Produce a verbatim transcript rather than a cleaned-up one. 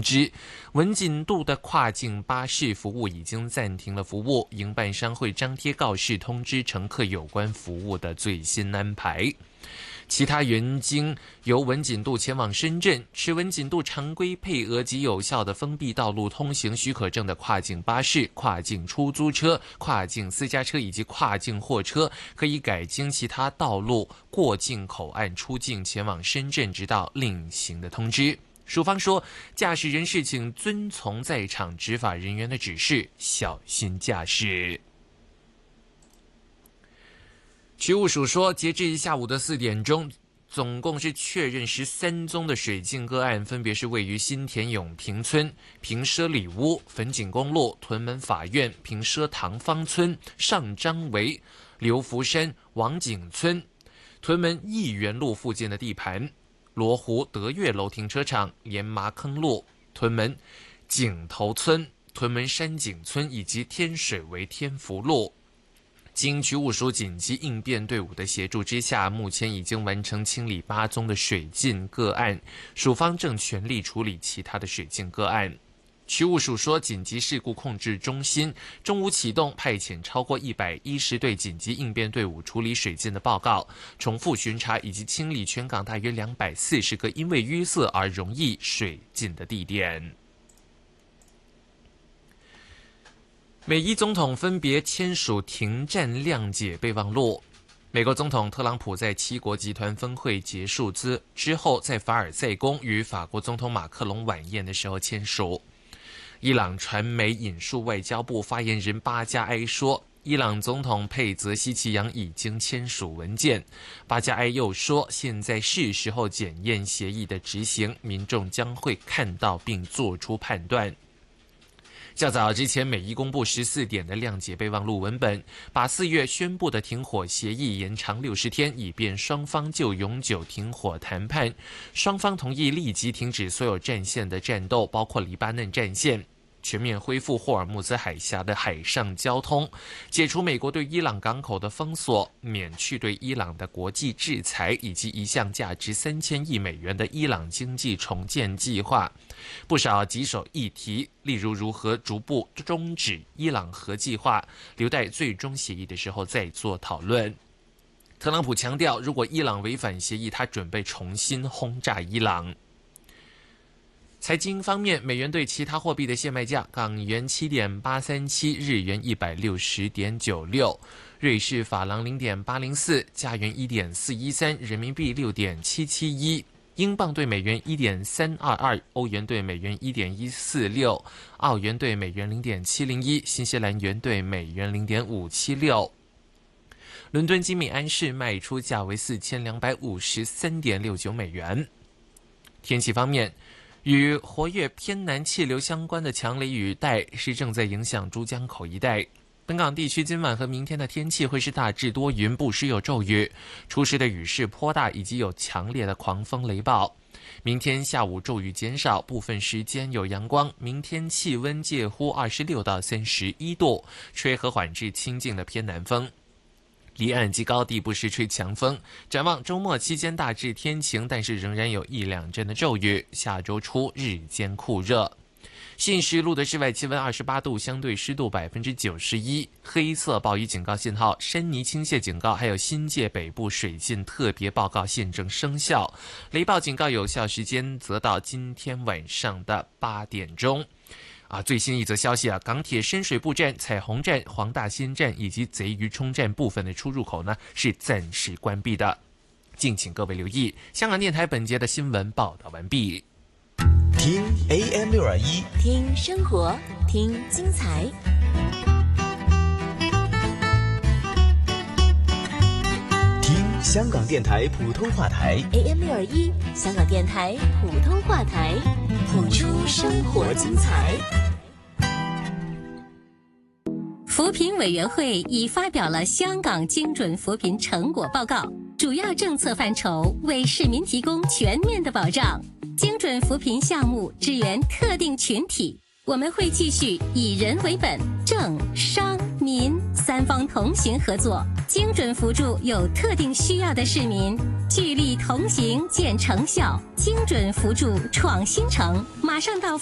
知，文锦渡的跨境巴士服务已经暂停了服务，营办商会张贴告示通知乘客有关服务的最新安排。其他原经由文锦渡前往深圳，持文锦渡常规配额及有效的封闭道路通行许可证的跨境巴士、跨境出租车、跨境私家车以及跨境货车，可以改经其他道路过境口岸出境前往深圳，直到另行的通知。署方说，驾驶人士请遵从在场执法人员的指示，小心驾驶。渠务署说，截至下午的四点钟，总共是确认十三宗的水浸个案，分别是位于新田永平村、平畲里屋、粉锦公路、屯门法院、平畲塘坊村、上张围、刘福山、王景村、屯门义园路附近的地盘、罗湖德悦楼停车场、连麻坑路、屯门井头村、屯门山景村以及天水围天福路。经渠务署紧急应变队伍的协助之下，目前已经完成清理八宗的水浸个案，署方正全力处理其他的水浸个案。渠务署说，紧急事故控制中心中午启动派遣超过一百一十队紧急应变队伍处理水浸的报告，重复巡查以及清理全港大约两百四十个因为淤塞而容易水浸的地点。美伊总统分别签署停战谅解备忘录。美国总统特朗普在七国集团峰会结束之之后，在凡尔赛宫与法国总统马克龙晚宴的时候签署。伊朗传媒引述外交部发言人巴加埃说，伊朗总统佩泽西奇扬已经签署文件。巴加埃又说，现在是时候检验协议的执行，民众将会看到并做出判断。较早之前，美伊公布十四点的谅解备忘录文本，把四月宣布的停火协议延长六十天，以便双方就永久停火谈判。双方同意立即停止所有战线的战斗，包括黎巴嫩战线，全面恢复霍尔木兹海峡的海上交通，解除美国对伊朗港口的封锁，免去对伊朗的国际制裁，以及一项价值三千亿美元的伊朗经济重建计划。不少棘手议题，例如如何逐步终止伊朗核计划，留待最终协议的时候再做讨论。特朗普强调，如果伊朗违反协议，他准备重新轰炸伊朗。财经方面，美元对其他货币的现卖价：港元七点八三七，日元一百六十点九六，瑞士法郎零点八零四，加元一点四一三，人民币六点七七一。英镑对美元一点三二二，欧元对美元一点一四六，澳元对美元零点七零一，新西兰元对美元零点五七六。伦敦金米安士卖出价为四千两百五十三点六九美元。天气方面，与活跃偏南气流相关的强雷雨带是正在影响珠江口一带。本港地区今晚和明天的天气会是大致多云，不时有骤雨，初时的雨势颇大，以及有强烈的狂风雷暴。明天下午骤雨减少，部分时间有阳光。明天气温介乎二十六到三十一度，吹和缓至清劲的偏南风。离岸及高地不时吹强风。展望周末期间大致天晴，但是仍然有一两阵的骤雨。下周初日间酷热。信实录的室外气温二十八度，相对湿度百分之九十一，黑色暴雨警告信号、山泥倾泻警告，还有新界北部水浸特别报告现正生效。雷暴警告有效时间则到今天晚上的八点钟。啊，最新一则消息啊，港铁深水埗站、彩虹站、黄大仙站以及贼鱼冲站部分的出入口呢是暂时关闭的，敬请各位留意。香港电台本节的新闻报道完毕。 听 A M 六二一， 听生活，听精彩。 听香港电台普通话台 A M 六二一，香港电台普通话台，谱出生活精彩。 扶贫委员会已发表了香港精准扶贫成果报告，主要政策范畴为市民提供全面的保障。精准扶贫项目支援特定群体，我们会继续以人为本，政商民三方同行合作，精准扶助有特定需要的市民，聚力同行见成效。精准扶助创新城，马上到